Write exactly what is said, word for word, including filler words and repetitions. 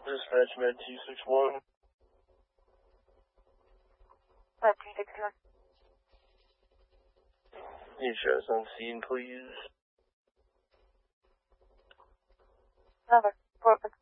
Dispatch med two six one. Med two six one. Need to show us on scene, please. Number four.